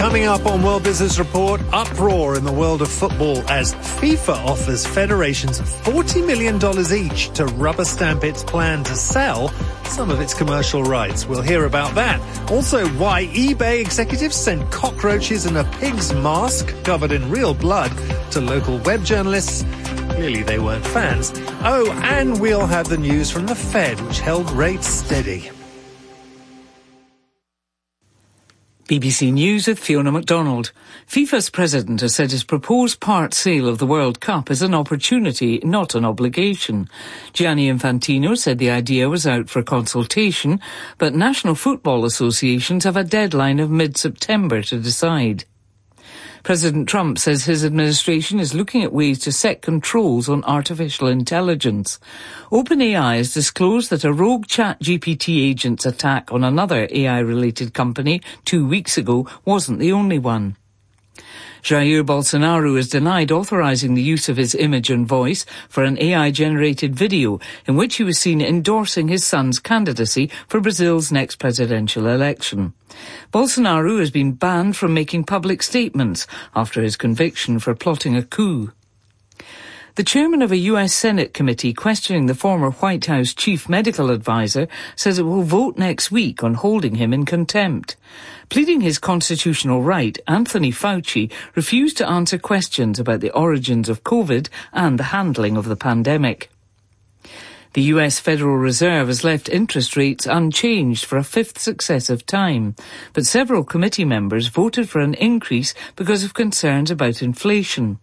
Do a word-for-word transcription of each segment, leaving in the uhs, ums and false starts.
Coming up on World Business Report, uproar in the world of football as FIFA offers federations forty million dollars each to rubber stamp its plan to sell some of its commercial rights. We'll hear about that. Also, why eBay executives sent cockroaches in a pig's mask covered in real blood to local web journalists. Clearly they weren't fans. Oh, and we'll have the news from the Fed, which held rates steady. B B C News with Fiona MacDonald. FIFA's president has said his proposed part sale of the World Cup is an opportunity, not an obligation. Gianni Infantino said the idea was out for consultation, but national football associations have a deadline of mid-September to decide. President Trump says his administration is looking at ways to set controls on artificial intelligence. OpenAI has disclosed that a rogue ChatGPT agent's attack on another A I-related company two weeks ago wasn't the only one. Jair Bolsonaro has denied authorizing the use of his image and voice for an A I-generated video in which he was seen endorsing his son's candidacy for Brazil's next presidential election. Bolsonaro has been banned from making public statements after his conviction for plotting a coup. The chairman of a U S Senate committee questioning the former White House chief medical advisor says it will vote next week on holding him in contempt. Pleading his constitutional right, Anthony Fauci refused to answer questions about the origins of COVID and the handling of the pandemic. The U S Federal Reserve has left interest rates unchanged for a fifth successive time, but several committee members voted for an increase because of concerns about inflation.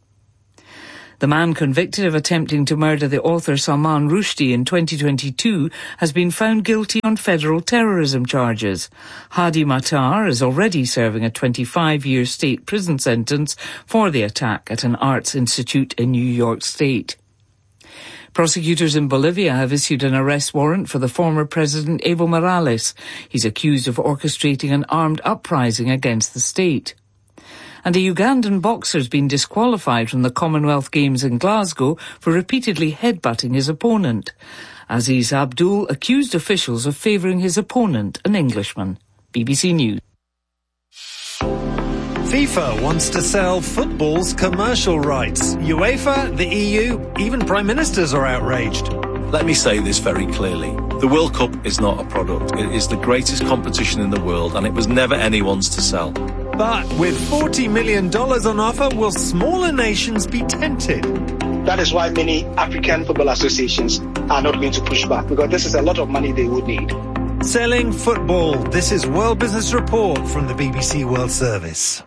The man convicted of attempting to murder the author Salman Rushdie in twenty twenty-two has been found guilty on federal terrorism charges. Hadi Matar is already serving a twenty-five-year state prison sentence for the attack at an arts institute in New York State. Prosecutors in Bolivia have issued an arrest warrant for the former president Evo Morales. He's accused of orchestrating an armed uprising against the state. And a Ugandan boxer has been disqualified from the Commonwealth Games in Glasgow for repeatedly headbutting his opponent. Aziz Abdul accused officials of favouring his opponent, an Englishman. B B C News. FIFA wants to sell football's commercial rights. UEFA, the E U, even prime ministers are outraged. Let me say this very clearly. The World Cup is not a product. It is the greatest competition in the world, and it was never anyone's to sell. But with forty million dollars on offer, will smaller nations be tempted? That is why many African football associations are not going to push back, because this is a lot of money they would need. Selling football. This is World Business Report from the B B C World Service.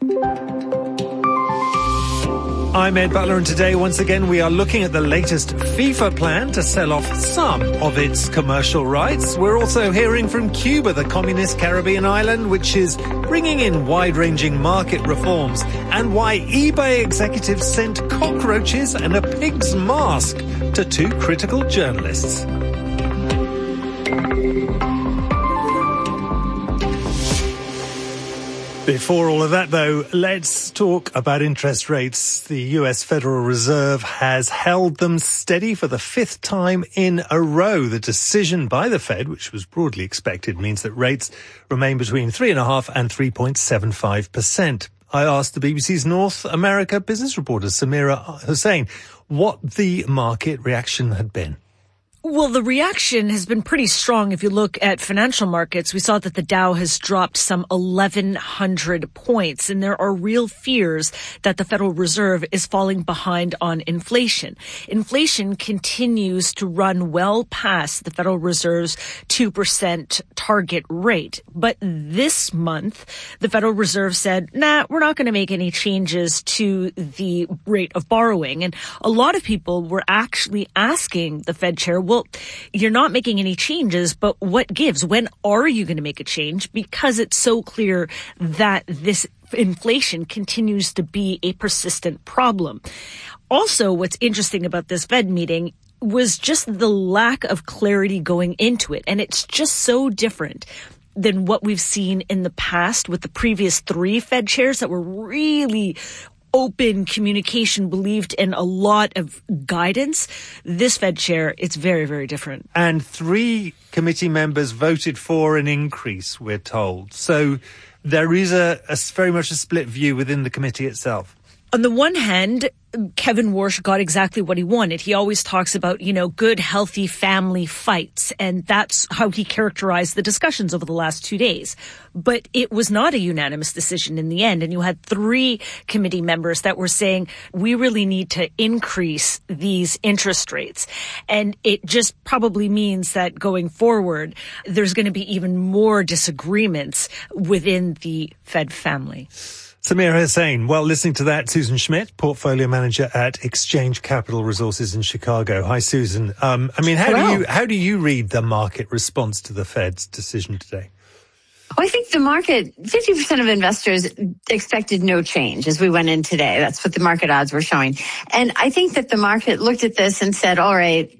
I'm Ed Butler, and today, once again, we are looking at the latest FIFA plan to sell off some of its commercial rights. We're also hearing from Cuba, the communist Caribbean island, which is bringing in wide-ranging market reforms, and why eBay executives sent cockroaches and a pig's mask to two critical journalists. Before all of that, though, let's talk about interest rates. The U S Federal Reserve has held them steady for the fifth time in a row. The decision by the Fed, which was broadly expected, means that rates remain between three point five percent and three point seven five percent. I asked the B B C's North America business reporter, Samira Hussain, what the market reaction had been. Well, the reaction has been pretty strong. If you look at financial markets, we saw that the Dow has dropped some eleven hundred points, and there are real fears that the Federal Reserve is falling behind on inflation. Inflation continues to run well past the Federal Reserve's two percent target rate. But this month, the Federal Reserve said, nah, we're not going to make any changes to the rate of borrowing. And a lot of people were actually asking the Fed chair, well, well, you're not making any changes, but what gives? When are you going to make a change? Because it's so clear that this inflation continues to be a persistent problem. Also, what's interesting about this Fed meeting was just the lack of clarity going into it. And it's just so different than what we've seen in the past with the previous three Fed chairs that were really open communication, believed in a lot of guidance. This Fed chair, it's very, very different. And three committee members voted for an increase, we're told. So there is a, a very much a split view within the committee itself. On the one hand, Kevin Warsh got exactly what he wanted. He always talks about, you know, good, healthy family fights, and that's how he characterized the discussions over the last two days. But it was not a unanimous decision in the end, and you had three committee members that were saying, we really need to increase these interest rates. And it just probably means that going forward, there's going to be even more disagreements within the Fed family. Samira Hussain. Well, listening to that, Susan Schmidt, portfolio manager at Exchange Capital Resources in Chicago. Hi, Susan. Um, I mean, how Hello. do you how do you read the market response to the Fed's decision today? Well, I think the market, fifty percent of investors expected no change as we went in today. That's what the market odds were showing. And I think that the market looked at this and said, all right,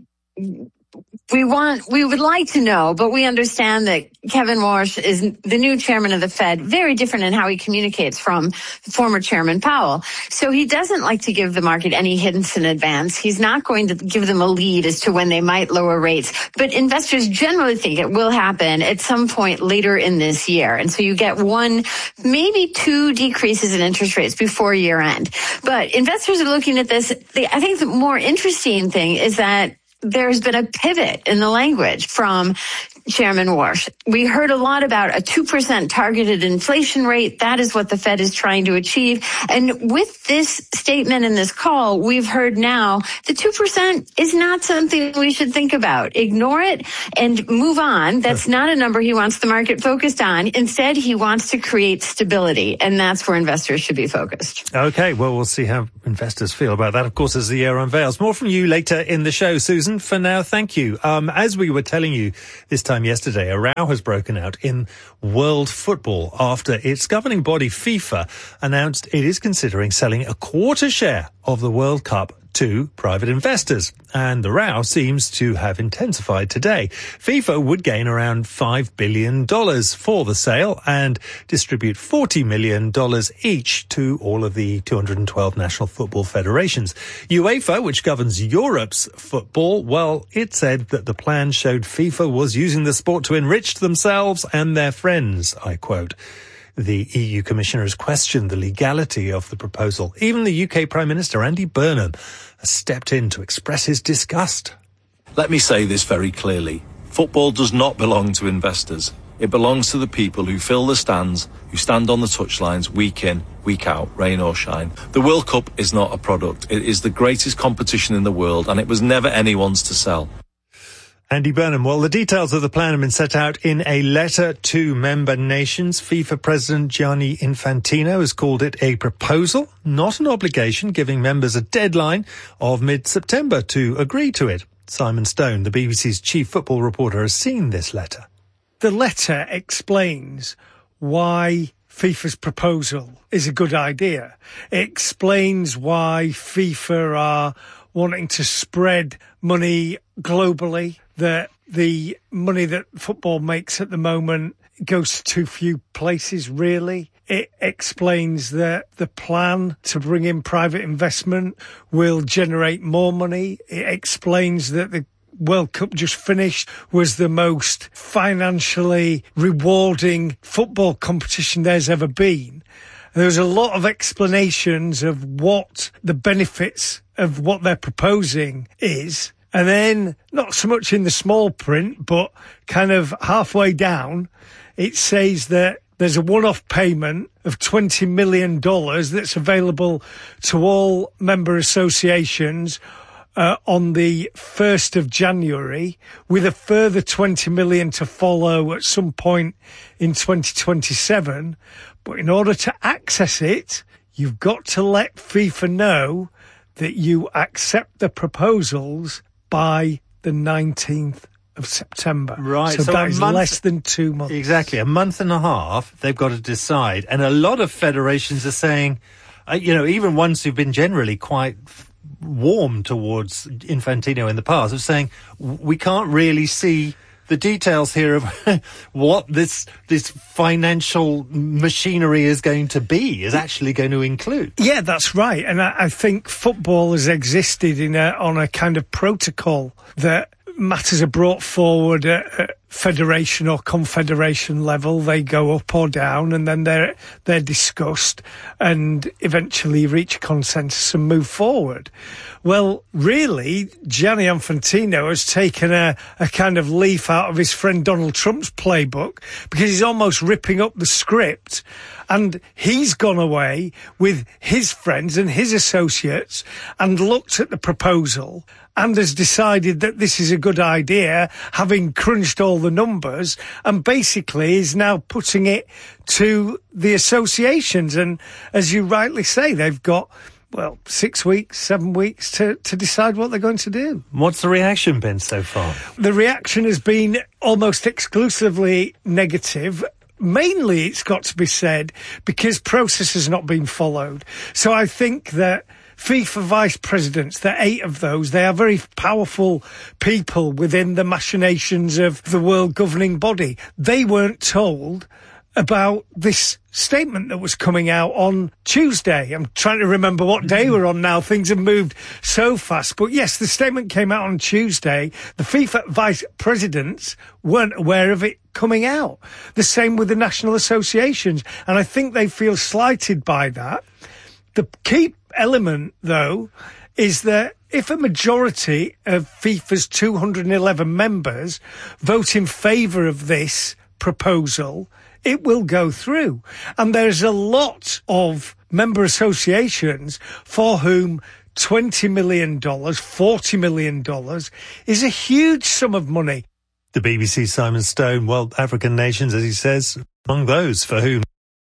we want, we would like to know, but we understand that Kevin Warsh is the new chairman of the Fed, very different in how he communicates from former Chairman Powell. So he doesn't like to give the market any hints in advance. He's not going to give them a lead as to when they might lower rates. But investors generally think it will happen at some point later in this year. And so you get one, maybe two decreases in interest rates before year end. But investors are looking at this. They, I think the more interesting thing is that there's been a pivot in the language from Chairman Warsh. We heard a lot about a two percent targeted inflation rate. That is what the Fed is trying to achieve. And with this statement and this call, we've heard now the two percent is not something we should think about. Ignore it and move on. That's not a number he wants the market focused on. Instead, he wants to create stability, and that's where investors should be focused. Okay, well, we'll see how investors feel about that, of course, as the year unveils. More from you later in the show, Susan. For now, thank you. Um, as we were telling you this time yesterday, a row has broken out in world football after its governing body, FIFA, announced it is considering selling a quarter share of the World Cup to private investors. And the row seems to have intensified today. FIFA would gain around five billion dollars for the sale and distribute forty million dollars each to all of the two hundred twelve national football federations. UEFA, which governs Europe's football, well, it said that the plan showed FIFA was using the sport to enrich themselves and their friends, I quote. The E U Commissioner has questioned the legality of the proposal. Even the U K Prime Minister, Andy Burnham, has stepped in to express his disgust. Let me say this very clearly. Football does not belong to investors. It belongs to the people who fill the stands, who stand on the touchlines week in, week out, rain or shine. The World Cup is not a product. It is the greatest competition in the world, and it was never anyone's to sell. Andy Burnham. Well, the details of the plan have been set out in a letter to member nations. FIFA President Gianni Infantino has called it a proposal, not an obligation, giving members a deadline of mid-September to agree to it. Simon Stone, the B B C's chief football reporter, has seen this letter. The letter explains why FIFA's proposal is a good idea. It explains why FIFA are wanting to spread money globally, that the money that football makes at the moment goes to too few places, really. It explains that the plan to bring in private investment will generate more money. It explains that the World Cup just finished was the most financially rewarding football competition there's ever been. There's a lot of explanations of what the benefits of what they're proposing is. And then, not so much in the small print, but kind of halfway down, it says that there's a one-off payment of twenty million dollars that's available to all member associations uh, on the first of January, with a further twenty million dollars to follow at some point in twenty twenty-seven. But in order to access it, you've got to let FIFA know that you accept the proposals by the nineteenth of September. Right. So, so that is month, less than two months. Exactly. A month and a half, they've got to decide. And a lot of federations are saying, uh, you know, even ones who've been generally quite warm towards Infantino in the past, are saying, we can't really see the details here of what this this financial machinery is going to be, is actually going to include. Yeah, that's right. And I, I think football has existed in a, on a kind of protocol that matters are brought forward at, at federation or confederation level. They go up or down, and then they're they're discussed and eventually reach a consensus and move forward. Well, really, Gianni Infantino has taken a, a kind of leaf out of his friend Donald Trump's playbook, because he's almost ripping up the script, and he's gone away with his friends and his associates and looked at the proposal and has decided that this is a good idea, having crunched all the numbers, and basically is now putting it to the associations. And as you rightly say, they've got, well, six weeks, seven weeks to, to decide what they're going to do. What's the reaction been so far? The reaction has been almost exclusively negative. Mainly, it's got to be said, because process has not been followed. So I think that FIFA vice presidents, there are eight of those, they are very powerful people within the machinations of the world governing body. They weren't told about this statement that was coming out on Tuesday. I'm trying to remember what day we're on now. Things have moved so fast. But yes, the statement came out on Tuesday. The FIFA vice presidents weren't aware of it coming out. The same with the national associations. And I think they feel slighted by that. The key element, though, is that if a majority of FIFA's two hundred eleven members vote in favour of this proposal, it will go through. And there's a lot of member associations for whom twenty million dollars, forty million dollars is a huge sum of money. The B B C's Simon Stone, well, African nations, as he says, among those for whom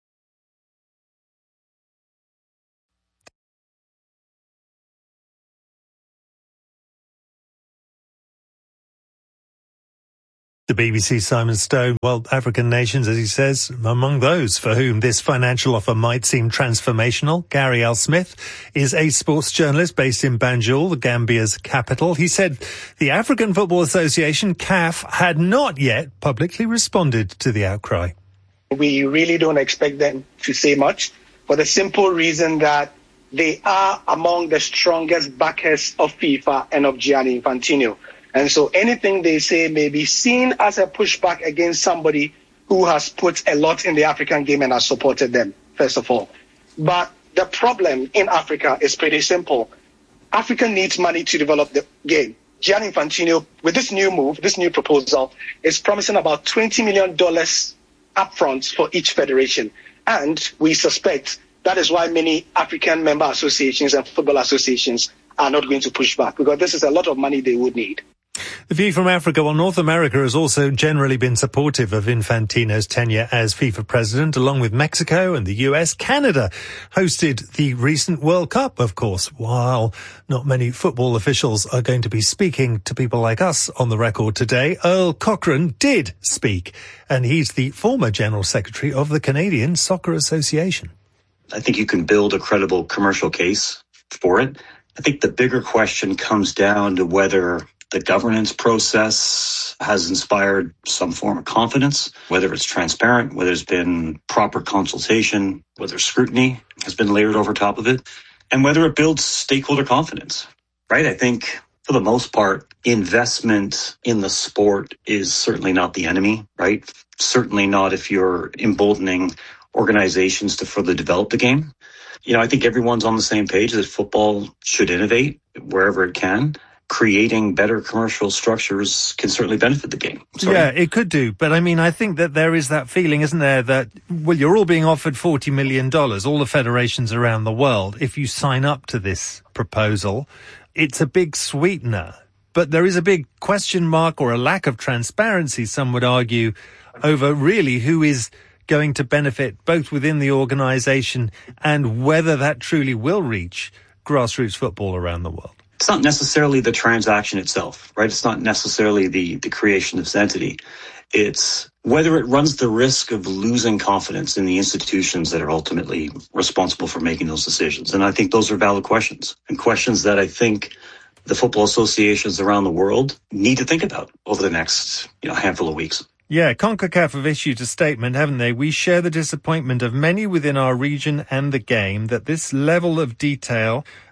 The B B C's Simon Stone, well, African nations, as he says, among those for whom this financial offer might seem transformational. Gary L. Smith is a sports journalist based in Banjul, the Gambia's capital. He said the African Football Association, C A F, had not yet publicly responded to the outcry. We really don't expect them to say much, for the simple reason that they are among the strongest backers of FIFA and of Gianni Infantino. And so anything they say may be seen as a pushback against somebody who has put a lot in the African game and has supported them, first of all. But the problem in Africa is pretty simple. Africa needs money to develop the game. Gianni Infantino, with this new move, this new proposal, is promising about twenty million dollars upfront for each federation. And we suspect that is why many African member associations and football associations are not going to push back, because this is a lot of money they would need. The view from Africa, well, North America has also generally been supportive of Infantino's tenure as FIFA president, along with Mexico and the U S. Canada hosted the recent World Cup, of course, while not many football officials are going to be speaking to people like us on the record today. Earl Cochrane did speak, and he's the former General Secretary of the Canadian Soccer Association. I think you can build a credible commercial case for it. I think the bigger question comes down to whether the governance process has inspired some form of confidence, whether it's transparent, whether there's been proper consultation, whether scrutiny has been layered over top of it, and whether it builds stakeholder confidence, right? I think for the most part, investment in the sport is certainly not the enemy, right? Certainly not if you're emboldening organizations to further develop the game. You know, I think everyone's on the same page that football should innovate wherever it can. Creating better commercial structures can certainly benefit the game. Sorry. Yeah, it could do. But I mean, I think that there is that feeling, isn't there, that, well, you're all being offered forty million dollars, all the federations around the world. If you sign up to this proposal, it's a big sweetener. But there is a big question mark, or a lack of transparency, some would argue, over really who is going to benefit both within the organisation and whether that truly will reach grassroots football around the world. It's not necessarily the transaction itself, right? It's not necessarily the, the creation of this entity. It's whether it runs the risk of losing confidence in the institutions that are ultimately responsible for making those decisions. And I think those are valid questions, and questions that I think the football associations around the world need to think about over the next, you know, handful of weeks. Yeah, CONCACAF have issued a statement, haven't they? We share the disappointment of many within our region and the game that this level of detail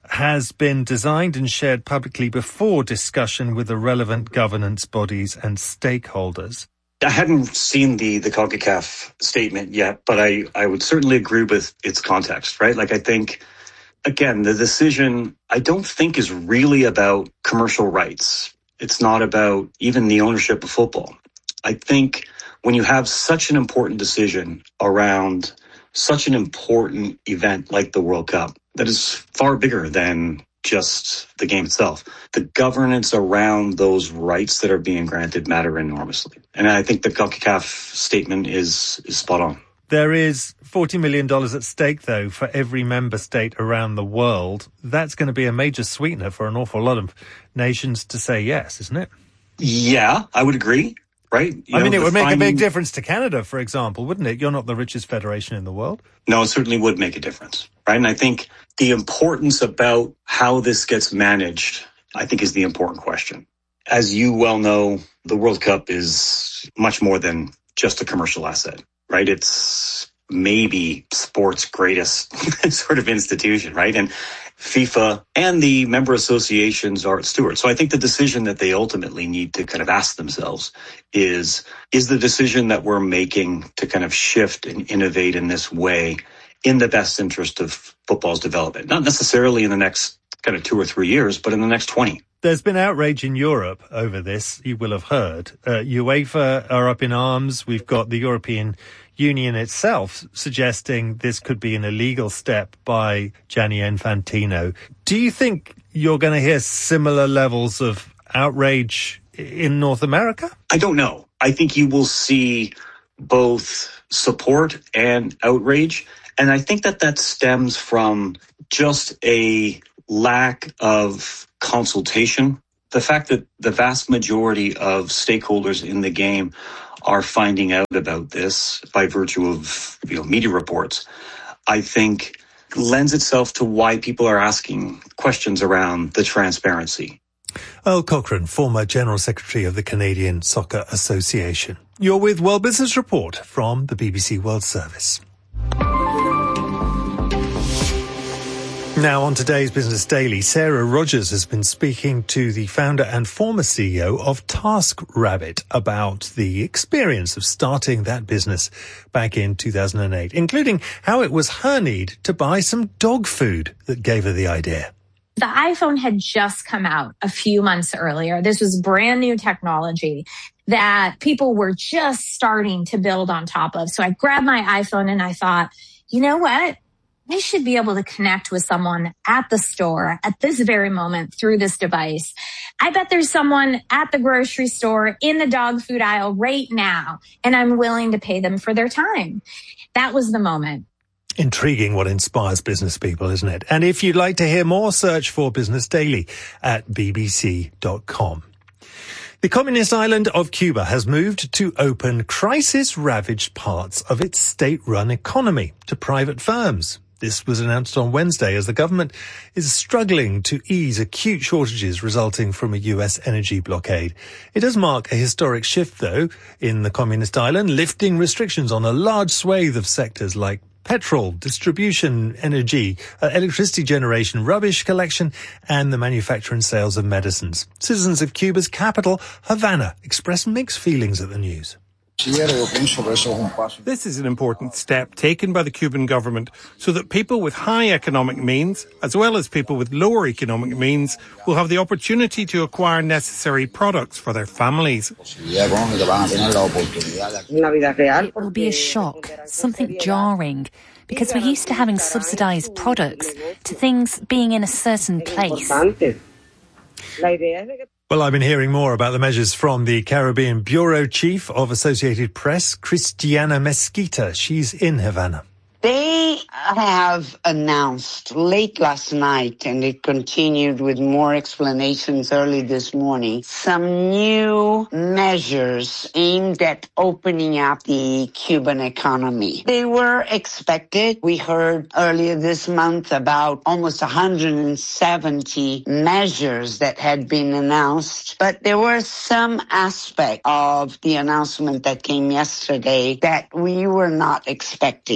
has been designed and shared publicly before discussion with the relevant governance bodies and stakeholders. I hadn't seen the, the CONCACAF statement yet, but I, I would certainly agree with its context, right? Like, I think, again, the decision, I don't think is really about commercial rights. It's not about even the ownership of football. I think when you have such an important decision around such an important event like the World Cup, that is far bigger than just the game itself, the governance around those rights that are being granted matter enormously. And I think the CONCACAF statement is, is spot on. There is forty million dollars at stake, though, for every member state around the world. That's going to be a major sweetener for an awful lot of nations to say yes, isn't it? Yeah, I would agree. Right? You I mean, know, it would make finding... a big difference to Canada, for example, wouldn't it? You're not the richest federation in the world. No, it certainly would make a difference, right? And I think the importance about how this gets managed, I think, is the important question. As you well know, the World Cup is much more than just a commercial asset, right? It's maybe sport's greatest sort of institution, right? And FIFA and the member associations are stewards. So I think the decision that they ultimately need to kind of ask themselves is, is the decision that we're making to kind of shift and innovate in this way in the best interest of football's development? Not necessarily in the next kind of two or three years, but in the next twenty. There's been outrage in Europe over this, you will have heard. Uh, UEFA are up in arms. We've got the European Union itself suggesting this could be an illegal step by Gianni Infantino. Do you think you're going to hear similar levels of outrage in North America? I don't know. I think you will see both support and outrage. And I think that that stems from just a lack of consultation. The fact that the vast majority of stakeholders in the game are finding out about this by virtue of, you know, media reports, I think lends itself to why people are asking questions around the transparency. Earl Cochrane, former General Secretary of the Canadian Soccer Association. You're with World Business Report from the B B C World Service. Now, on today's Business Daily, Sarah Rogers has been speaking to the founder and former C E O of TaskRabbit about the experience of starting that business back in two thousand eight, including how it was her need to buy some dog food that gave her the idea. The iPhone had just come out a few months earlier. This was brand new technology that people were just starting to build on top of. So I grabbed my iPhone and I thought, you know what? I should be able to connect with someone at the store at this very moment through this device. I bet there's someone at the grocery store in the dog food aisle right now, and I'm willing to pay them for their time. That was the moment. Intriguing what inspires business people, isn't it? And if you'd like to hear more, search for Business Daily at b b c dot com. The communist island of Cuba has moved to open crisis-ravaged parts of its state-run economy to private firms. This was announced on Wednesday as the government is struggling to ease acute shortages resulting from a U S energy blockade. It does mark a historic shift, though, in the communist island, lifting restrictions on a large swathe of sectors like petrol, distribution, energy, uh, electricity generation, rubbish collection, and the manufacture and sales of medicines. Citizens of Cuba's capital, Havana, expressed mixed feelings at the news. This is an important step taken by the Cuban government so that people with high economic means, as well as people with lower economic means, will have the opportunity to acquire necessary products for their families. It will be a shock, something jarring, because we're used to having subsidised products, to things being in a certain place. Well, I've been hearing more about the measures from the Caribbean Bureau Chief of Associated Press, Christiana Mesquita. She's in Havana. They have announced late last night, and it continued with more explanations early this morning, some new measures aimed at opening up the Cuban economy. They were expected. We heard earlier this month about almost one hundred seventy measures that had been announced, but there were some aspects of the announcement that came yesterday that we were not expecting.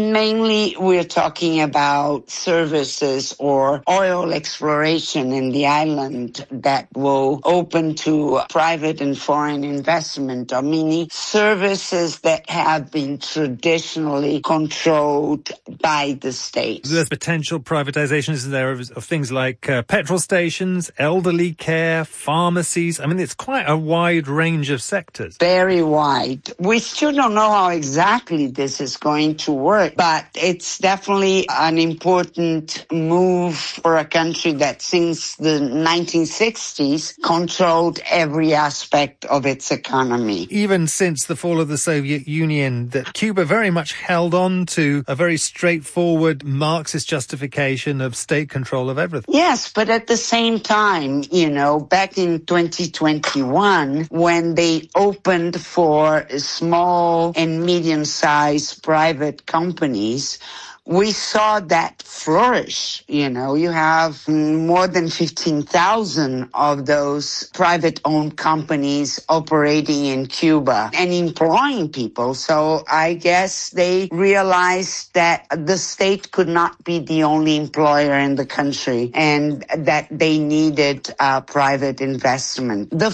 Mainly, we're talking about services or oil exploration in the island that will open to private and foreign investment, or meaning services that have been traditionally controlled by the state. There's potential privatizations there of, of things like uh, petrol stations, elderly care, pharmacies. I mean, it's quite a wide range of sectors. Very wide. We still don't know how exactly this is going to work, but it's definitely an important move for a country that since the nineteen sixties controlled every aspect of its economy. Even since the fall of the Soviet Union, that Cuba very much held on to a very straightforward Marxist justification of state control of everything. Yes, but at the same time, you know, back in twenty twenty-one, when they opened for small and medium-sized private companies, we saw that flourish. You know, you have more than fifteen thousand of those private-owned companies operating in Cuba and employing people. So I guess they realized that the state could not be the only employer in the country and that they needed uh, private investment. The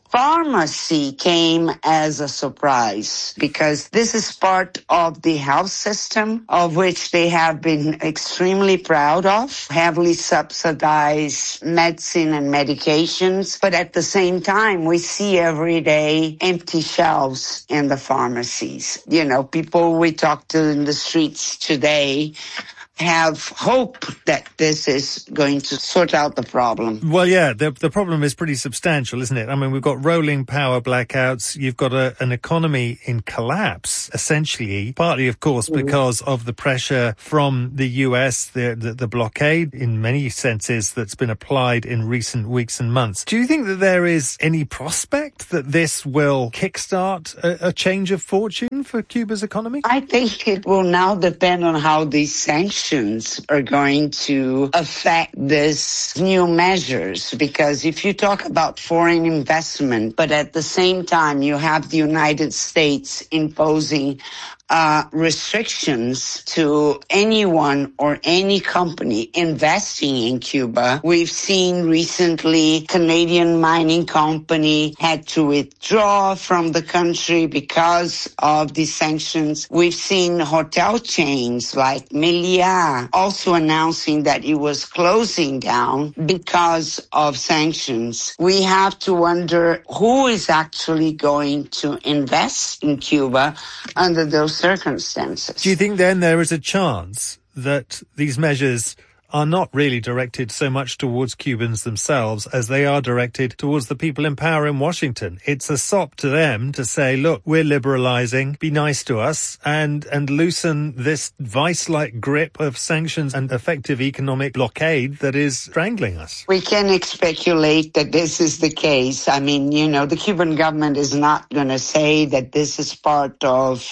pharmacy came as a surprise because this is part of the health system of which they have been extremely proud of, heavily subsidized medicine and medications. But at the same time, we see every day empty shelves in the pharmacies. You know, people we talk to in the streets today have hope that this is going to sort out the problem. Well, yeah, the the problem is pretty substantial, isn't it? I mean, we've got rolling power blackouts. You've got a, an economy in collapse, essentially, partly, of course, because of the pressure from the U S, the, the, the blockade, in many senses, that's been applied in recent weeks and months. Do you think that there is any prospect that this will kickstart a, a change of fortune for Cuba's economy? I think it will now depend on how these sanctions are going to affect these new measures, because if you talk about foreign investment, but at the same time you have the United States imposing Uh, restrictions to anyone or any company investing in Cuba. We've seen recently Canadian mining company had to withdraw from the country because of the sanctions. We've seen hotel chains like Meliá also announcing that it was closing down because of sanctions. We have to wonder who is actually going to invest in Cuba under those circumstances. Do you think then there is a chance that these measures are not really directed so much towards Cubans themselves as they are directed towards the people in power in Washington? It's a sop to them to say, look, we're liberalizing, be nice to us, and, and loosen this vice-like grip of sanctions and effective economic blockade that is strangling us. We can speculate that this is the case. I mean, you know, the Cuban government is not going to say that this is part of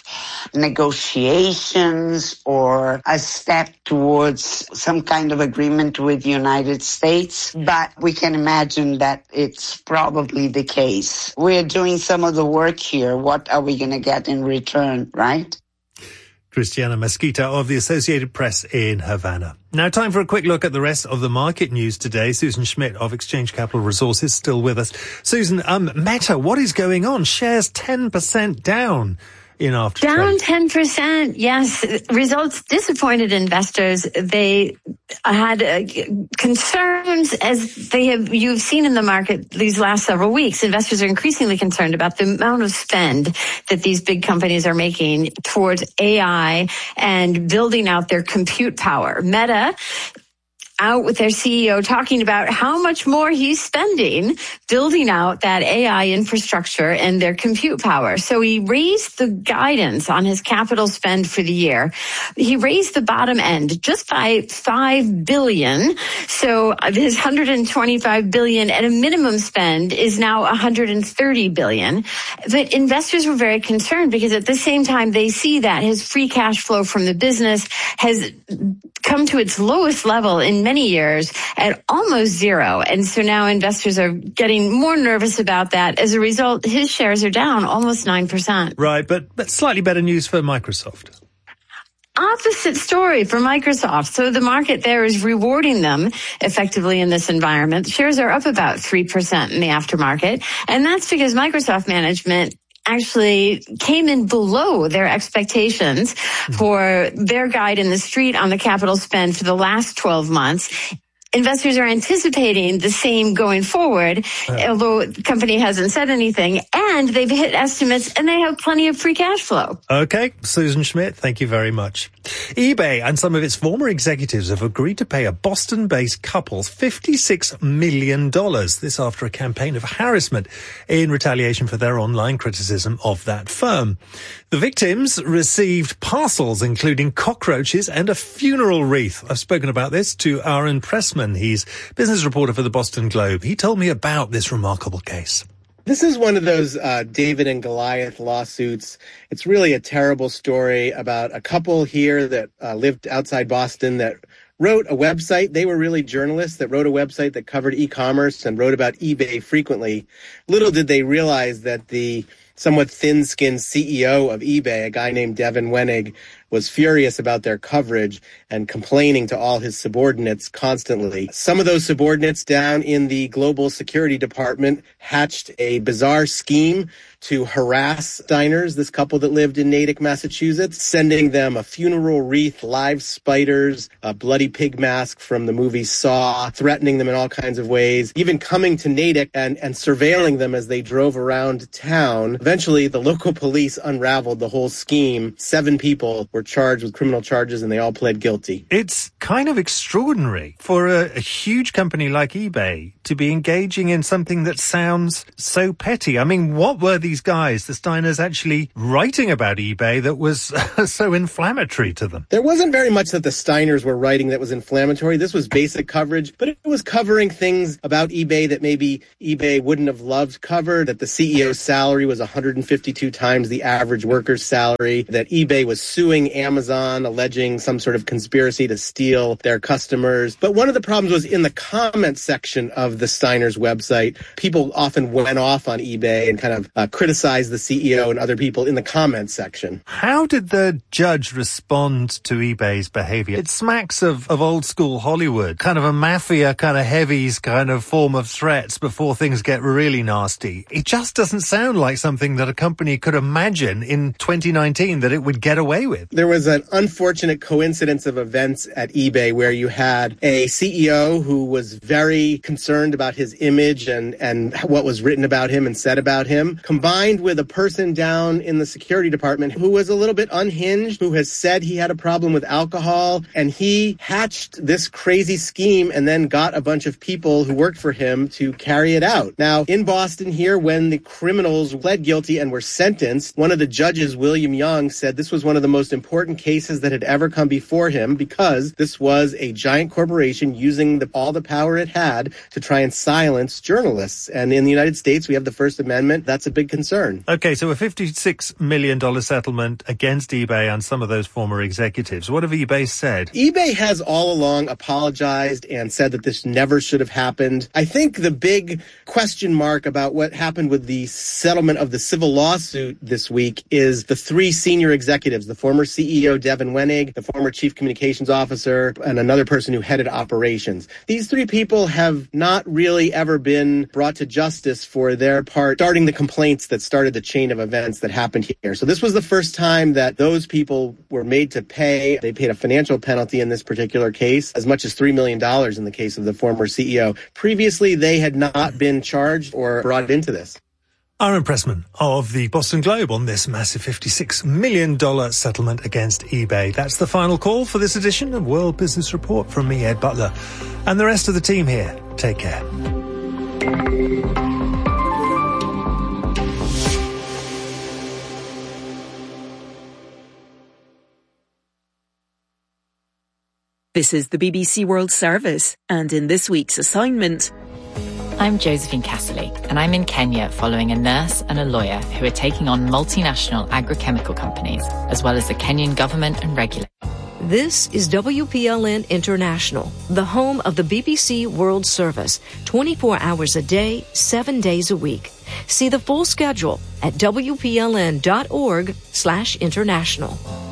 negotiations or a step towards some kind of agreement with the United States, but we can imagine that it's probably the case. We're doing some of the work here. What are we going to get in return, right? Christiana Mesquita of the Associated Press in Havana. Now, time for a quick look at the rest of the market news today. Susan Schmidt of Exchange Capital Resources still with us. Susan, um, Meta, what is going on? Shares ten percent down. In after Down ten percent. Yes. Results disappointed investors. They had uh, concerns, as they have, you've seen in the market these last several weeks. Investors are increasingly concerned about the amount of spend that these big companies are making towards A I and building out their compute power. Meta out with their C E O talking about how much more he's spending building out that A I infrastructure and their compute power. So he raised the guidance on his capital spend for the year. He raised the bottom end just by five billion dollars. So his one hundred twenty-five billion dollars at a minimum spend is now one hundred thirty billion dollars. But investors were very concerned because at the same time they see that his free cash flow from the business has come to its lowest level in many years at almost zero. And so now investors are getting more nervous about that. As a result, his shares are down almost nine percent. Right, but, but slightly better news for Microsoft. opposite story for Microsoft. So the market there is rewarding them effectively in this environment. Shares are up about three percent in the aftermarket. And that's because Microsoft management actually came in below their expectations for their guide in the street on the capital spend for the last twelve months. Investors are anticipating the same going forward, yeah. although the company hasn't said anything, and they've hit estimates and they have plenty of free cash flow. Okay, Susan Schmidt, thank you very much. eBay and some of its former executives have agreed to pay a Boston-based couple fifty-six million dollars. This after a campaign of harassment in retaliation for their online criticism of that firm. The victims received parcels including cockroaches and a funeral wreath. I've spoken about this to Aaron Pressman. He's business reporter for the Boston Globe. He told me about this remarkable case. This is one of those uh, David and Goliath lawsuits. It's really a terrible story about a couple here that uh, lived outside Boston that wrote a website. They were really journalists that wrote a website that covered e-commerce and wrote about eBay frequently. Little did they realize that the somewhat thin-skinned C E O of eBay, a guy named Devin Wenig, was furious about their coverage and complaining to all his subordinates constantly. Some of those subordinates down in the global security department hatched a bizarre scheme to harass diners, this couple that lived in Natick, Massachusetts, sending them a funeral wreath, live spiders, a bloody pig mask from the movie Saw, threatening them in all kinds of ways, even coming to Natick and, and surveilling them as they drove around town. Eventually, the local police unraveled the whole scheme. Seven people were charged with criminal charges and they all pled guilty. It's kind of extraordinary for a, a huge company like eBay to be engaging in something that sounds so petty. I mean, what were these guys, the Steiners, actually writing about eBay that was so inflammatory to them? There wasn't very much that the Steiners were writing that was inflammatory. This was basic coverage, but it was covering things about eBay that maybe eBay wouldn't have loved covered, that the C E O's salary was one hundred fifty-two times the average worker's salary, that eBay was suing Amazon, alleging some sort of conspiracy to steal their customers. But one of the problems was in the comment section of the Steiners website. People often went off on eBay and kind of uh, criticized the C E O and other people in the comment section. How did the judge respond to eBay's behavior? It smacks of, of old school Hollywood, kind of a mafia, kind of heavies kind of form of threats before things get really nasty. It just doesn't sound like something that a company could imagine in twenty nineteen that it would get away with. There was an unfortunate coincidence of events at eBay where you had a C E O who was very concerned about his image and, and what was written about him and said about him, combined with a person down in the security department who was a little bit unhinged, who has said he had a problem with alcohol, and he hatched this crazy scheme and then got a bunch of people who worked for him to carry it out. Now, in Boston here, when the criminals pled guilty and were sentenced, one of the judges, William Young, said this was one of the most important cases that had ever come before him because this was a giant corporation using the, all the power it had to try and silence journalists. And in the United States, we have the First Amendment. That's a big concern. Okay, so a fifty-six million dollars settlement against eBay and some of those former executives. What have eBay said? eBay has all along apologized and said that this never should have happened. I think the big question mark about what happened with the settlement of the civil lawsuit this week is the three senior executives, the former C E O Devin Wenig, the former chief communications officer, and another person who headed operations. These three people have not really ever been brought to justice for their part starting the complaints that started the chain of events that happened here. So this was the first time that those people were made to pay. They paid a financial penalty in this particular case, as much as three million dollars in the case of the former C E O. Previously, they had not been charged or brought into this. Aaron Pressman of the Boston Globe on this massive fifty-six million dollars settlement against eBay. That's the final call for this edition of World Business Report from me, Ed Butler, and the rest of the team here. Take care. This is the B B C World Service, and in this week's assignment... I'm Josephine Casserly, and I'm in Kenya following a nurse and a lawyer who are taking on multinational agrochemical companies, as well as the Kenyan government and regulators. This is W P L N International, the home of the B B C World Service, twenty-four hours a day, seven days a week. See the full schedule at W P L N dot org slash international.